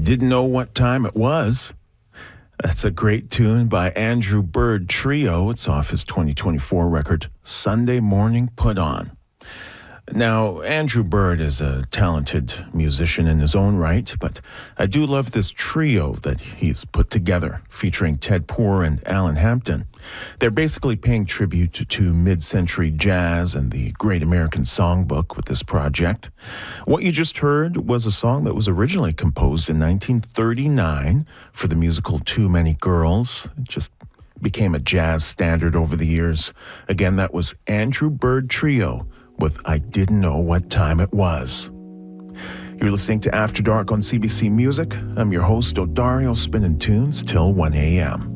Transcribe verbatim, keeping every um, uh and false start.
Didn't Know What Time It Was. That's a great tune by Andrew Bird Trio. It's off his twenty twenty-four record, Sunday Morning Put On. Now, Andrew Bird is a talented musician in his own right, but I do love this trio that he's put together, featuring Ted Poor and Alan Hampton. They're basically paying tribute to, to mid-century jazz and the Great American Songbook with this project. What you just heard was a song that was originally composed in nineteen thirty-nine for the musical Too Many Girls. It just became a jazz standard over the years. Again, that was Andrew Bird Trio with I Didn't Know What Time It Was. You're listening to After Dark on C B C Music. I'm your host, Odario, spinning tunes till one a.m.